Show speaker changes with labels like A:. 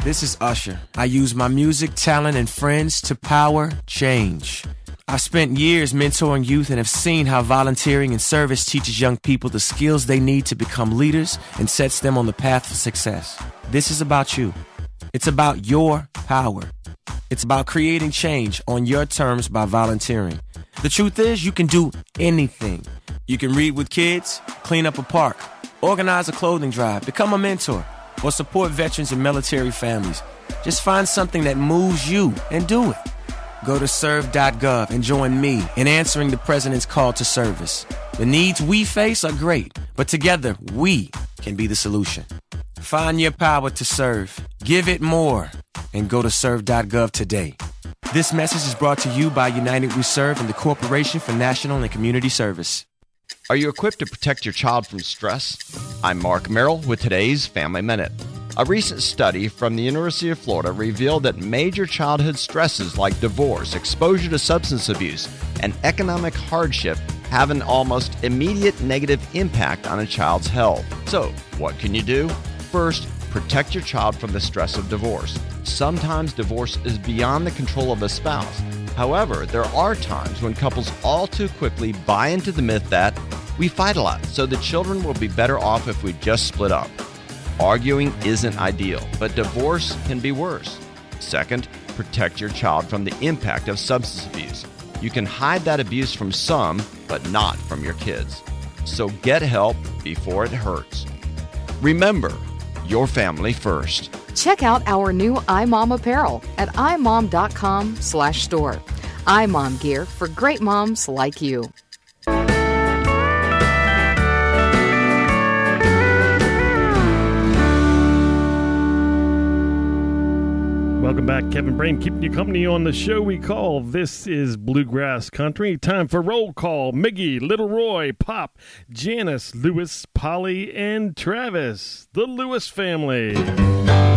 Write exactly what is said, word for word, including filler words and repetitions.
A: This is Usher. I use my music, talent, and friends to power change. I've spent years mentoring youth and have seen how volunteering and service teaches young people the skills they need to become leaders and sets them on the path for success. This is about you. It's about your power. It's about creating change on your terms by volunteering. The truth is, you can do anything. You can read with kids, clean up a park, organize a clothing drive, become a mentor, or support veterans and military families. Just find something that moves you and do it. Go to serve dot gov and join me in answering the President's call to service. The needs we face are great, but together we can be the solution. Find your power to serve. Give it more. And go to serve dot gov today. This message is brought to you by United We Serve and the Corporation for National and Community Service.
B: Are you equipped to protect your child from stress? I'm Mark Merrill with today's Family Minute. A recent study from the University of Florida revealed that major childhood stresses like divorce, exposure to substance abuse, and economic hardship have an almost immediate negative impact on a child's health. So, what can you do? First, protect your child from the stress of divorce. Sometimes divorce is beyond the control of a spouse. However, there are times when couples all too quickly buy into the myth that we fight a lot, so the children will be better off if we just split up. Arguing isn't ideal, but divorce can be worse. Second, protect your child from the impact of substance abuse. You can hide that abuse from some, but not from your kids. So get help before it hurts. Remember, your family first.
C: Check out our new iMom apparel at imom.com slash store. iMom gear for great moms like you.
D: Welcome back. Kevin Brain keeping you company on the show we call This is Bluegrass Country. Time for roll call. Miggy, Little Roy, Pop, Janice, Lewis, Polly, and Travis. The Lewis family.